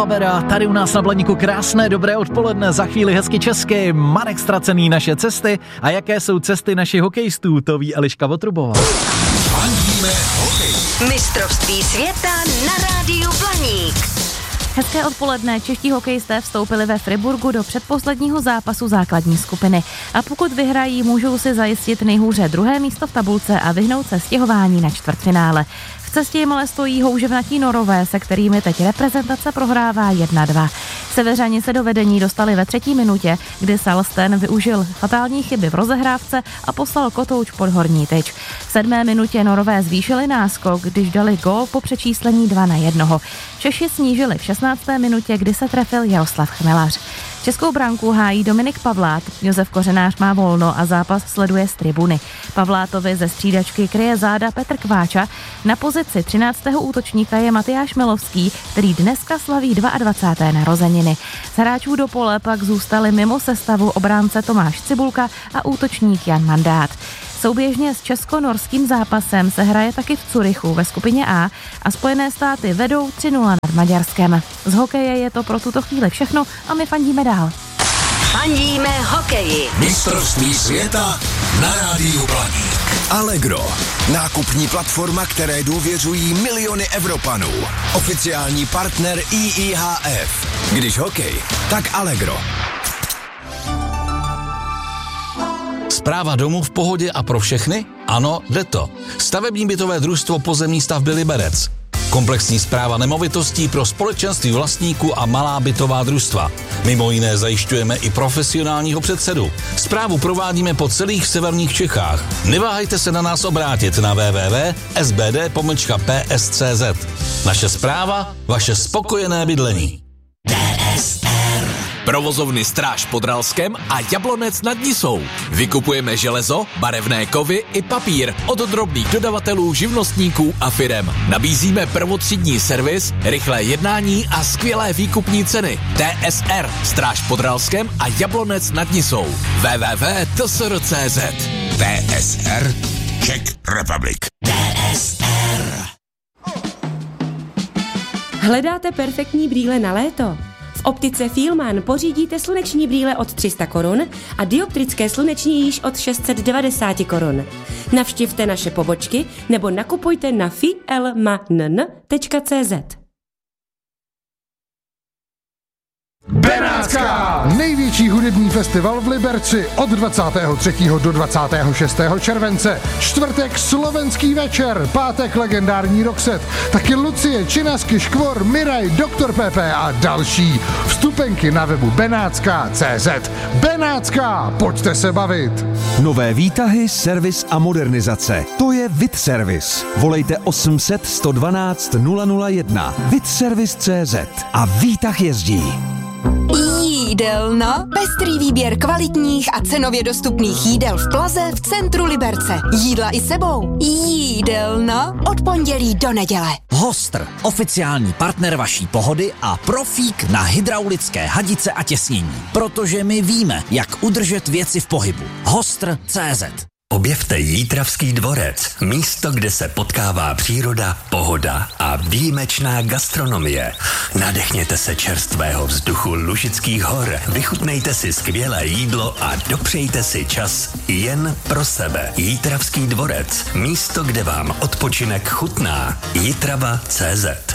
Havera, tady u nás na Blaníku krásné dobré odpoledne, za chvíli hezky česky, Marek Ztracený, naše cesty a jaké jsou cesty našich hokejistů, to ví Eliška Votrubová. Fandíme hokej. Mistrovství světa na rádiu Blaník. Hezké odpoledne, čeští hokejisté vstoupili ve Friburgu do předposledního zápasu základní skupiny. A pokud vyhrají, můžou si zajistit nejhůře druhé místo v tabulce a vyhnout se stěhování na čtvrtfinále. V cestě jim ale stojí houževnatí Norové, se kterými teď reprezentace prohrává 1-2. Seveřani se do vedení dostali ve 3. minutě, kdy Salsten využil fatální chyby v rozehrávce a poslal kotouč pod horní tyč. V 7. minutě Norové zvýšili náskok, když dali gól po přečíslení 2-1. Češi snížili v 16. minutě, kdy se trefil Jaroslav Chmelař. Českou branku hájí Dominik Pavlát, Josef Kořenář má volno a zápas sleduje z tribuny. Pavlátovi ze střídačky kryje záda Petr Kváča, na pozici 13. útočníka je Matyáš Milovský, který dneska slaví 22. narozeniny. Z hráčů do pole pak zůstali mimo sestavu obránce Tomáš Cibulka a útočník Jan Mandát. Souběžně s česko-norským zápasem se hraje taky v Curychu ve skupině A a Spojené státy vedou 3-0 nad Maďarskem. Z hokeje je to pro tuto chvíli všechno a my fandíme dál. Fandíme hokeji. Mistrovství světa na rádiu Blaník. Allegro. Nákupní platforma, které důvěřují miliony Evropanů. Oficiální partner IIHF. Když hokej, tak Allegro. Správa domů v pohodě a pro všechny? Ano, jde to. Stavební bytové družstvo Pozemní stavby Liberec. Komplexní správa nemovitostí pro společenství vlastníků a malá bytová družstva. Mimo jiné zajišťujeme i profesionálního předsedu. Správu provádíme po celých severních Čechách. Neváhejte se na nás obrátit na www.sbd.ps.cz. Naše správa, vaše spokojené bydlení. Provozovny Stráž pod Ralskem a Jablonec nad Nisou. Vykupujeme železo, barevné kovy i papír od drobných dodavatelů, živnostníků a firem. Nabízíme prvotřídní servis, rychlé jednání a skvělé výkupní ceny. TSR, Stráž pod Ralskem a Jablonec nad Nisou. www.tsr.cz. TSR Czech Republic. Hledáte perfektní brýle na léto? V optice Fielmann pořídíte sluneční brýle od 300 korun a dioptrické sluneční již od 690 korun. Navštivte naše pobočky nebo nakupujte na fielmann.cz. Benátská! Největší hudební festival v Liberci od 23. do 26. července. Čtvrtek slovenský večer, pátek legendární Roxette, taky Lucie, Činasky, Škvor, Miraj, Dr. Pepe a další. Vstupenky na webu benátska.cz. Benátská, pojďte se bavit! Nové výtahy, servis a modernizace. To je VidService. Volejte 800 112 001. VidService.cz a výtah jezdí. Jídelna. Pestrý výběr kvalitních a cenově dostupných jídel v Plaze v centru Liberce. Jídla i sebou. Jídelna. Od pondělí do neděle. Hostr, oficiální partner vaší pohody a profík na hydraulické hadice a těsnění. Protože my víme, jak udržet věci v pohybu. Hostr.cz. Objevte Jítravský dvorec, místo, kde se potkává příroda, pohoda a výjimečná gastronomie. Nadechněte se čerstvého vzduchu Lužických hor, vychutnejte si skvělé jídlo a dopřejte si čas jen pro sebe. Jítravský dvorec, místo, kde vám odpočinek chutná. Jitrava.cz.